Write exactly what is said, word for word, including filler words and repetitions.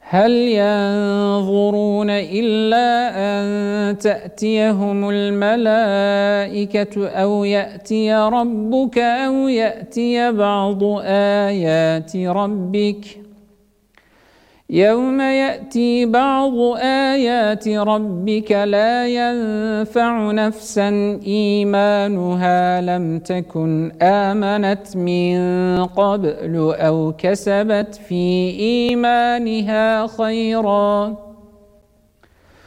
هل ينظرون إلا أن تأتيهم الملائكة أو يأتي ربك أو يأتي بعض آيات ربك يوم يأتي بعض آيات ربك لا ينفع نفسا إيمانها لم تكن آمنت من قبل أو كسبت في إيمانها خيرا